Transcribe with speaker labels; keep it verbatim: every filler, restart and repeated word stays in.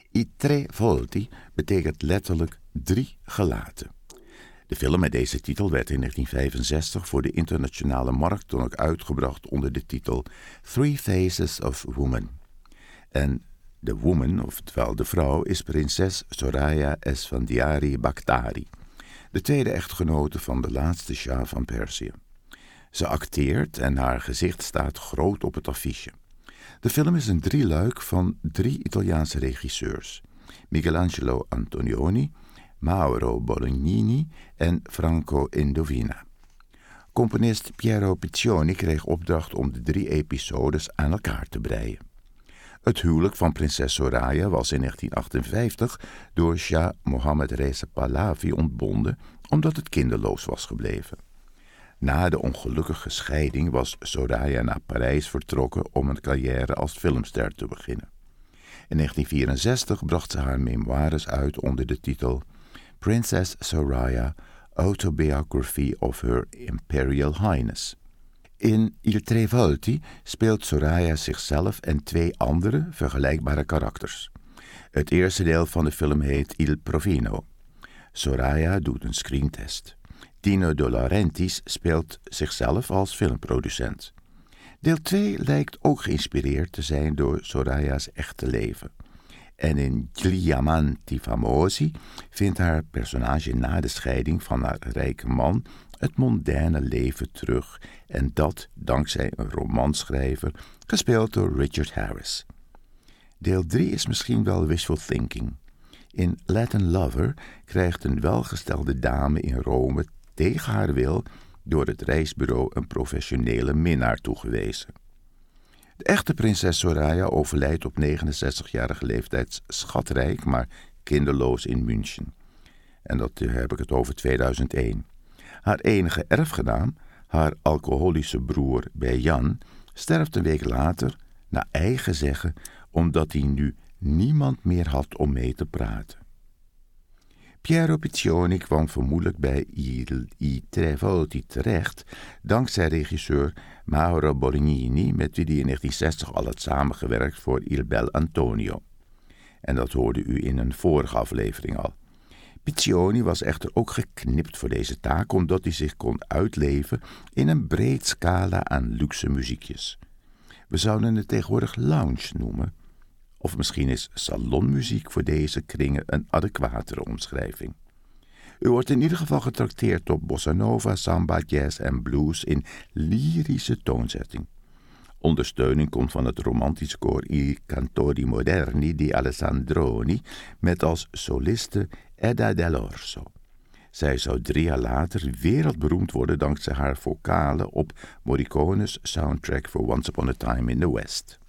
Speaker 1: I tre volti betekent letterlijk drie gelaten. De film met deze titel werd in negentien vijfenzestig voor de internationale markt dan ook uitgebracht onder de titel Three Faces of Woman. En de woman, oftewel de vrouw, is prinses Soraya Esfandiari Bakhtari, de tweede echtgenote van de laatste Shah van Perzië. Ze acteert en haar gezicht staat groot op het affiche. De film is een drieluik van drie Italiaanse regisseurs: Michelangelo Antonioni, Mauro Bolognini en Franco Indovina. Componist Piero Piccioni kreeg opdracht om de drie episodes aan elkaar te breien. Het huwelijk van prinses Soraya was in negentien achtenvijftig door Shah Mohammad Reza Pahlavi ontbonden omdat het kinderloos was gebleven. Na de ongelukkige scheiding was Soraya naar Parijs vertrokken om een carrière als filmster te beginnen. In negentien vierenzestig bracht ze haar memoires uit onder de titel Princess Soraya, Autobiography of Her Imperial Highness. In Il tre volti speelt Soraya zichzelf en twee andere vergelijkbare karakters. Het eerste deel van de film heet Il Provino. Soraya doet een screentest. Dino De Laurentiis speelt zichzelf als filmproducent. Deel twee lijkt ook geïnspireerd te zijn door Soraya's echte leven. En in Gli Amanti Famosi vindt haar personage na de scheiding van haar rijke man het mondaine leven terug, en dat dankzij een romanschrijver gespeeld door Richard Harris. Deel drie is misschien wel wishful thinking. In Latin Lover krijgt een welgestelde dame in Rome tegen haar wil door het reisbureau een professionele minnaar toegewezen. De echte prinses Soraya overlijdt op negenenzestigjarige leeftijd schatrijk, maar kinderloos in München. En dat heb ik het over tweeduizend één. Haar enige erfgenaam, haar alcoholische broer Bejan, sterft een week later, naar eigen zeggen, omdat hij nu niemand meer had om mee te praten. Piero Piccioni kwam vermoedelijk bij I tre volti terecht dankzij regisseur Mauro Bolognini, met wie hij in negentien zestig al had samengewerkt voor Il Bel Antonio. En dat hoorde u in een vorige aflevering al. Piccioni was echter ook geknipt voor deze taak, omdat hij zich kon uitleven in een breed scala aan luxe muziekjes. We zouden het tegenwoordig lounge noemen, of misschien is salonmuziek voor deze kringen een adequatere omschrijving. U wordt in ieder geval getrakteerd op bossa nova, samba, jazz en blues in lyrische toonzetting. Ondersteuning komt van het romantische koor I Cantori Moderni di Alessandroni met als soliste Edda Dell'Orso. Zij zou drie jaar later wereldberoemd worden dankzij haar vocalen op Morricone's soundtrack voor Once Upon a Time in the West.